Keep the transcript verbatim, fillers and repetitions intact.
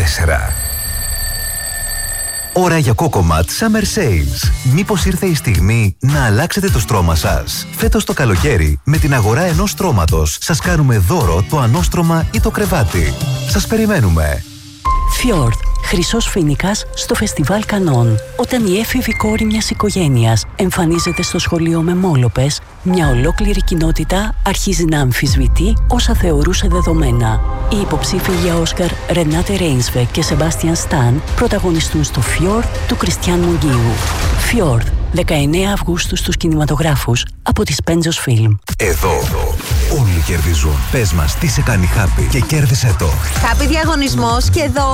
τέσσερα. Ώρα για Cocomat Summer Sales. Μήπως ήρθε η στιγμή να αλλάξετε το στρώμα σας? Φέτος το καλοκαίρι, με την αγορά ενός στρώματος, σας κάνουμε δώρο το ανώστρωμα ή το κρεβάτι. Σας περιμένουμε. Fjord. Χρυσός φοίνικας στο Φεστιβάλ Κανών. Όταν η έφηβη κόρη μιας οικογένειας εμφανίζεται στο σχολείο με μόλοπες, μια ολόκληρη κοινότητα αρχίζει να αμφισβητεί όσα θεωρούσε δεδομένα. Οι υποψήφοι για Όσκαρ Ρενάτε Ρέινσβεκ και Σεμπάστιαν Σταν πρωταγωνιστούν στο Fjord του Κριστιαν Μουγγίου. Fjord, δεκαεννέα Αυγούστου στους κινηματογράφους από τη Σπέντζος Φιλμ. Εδώ όλοι κερδίζουν. Πες μας τι σε κάνει happy και κέρδισε το. Happy διαγωνισμός και εδώ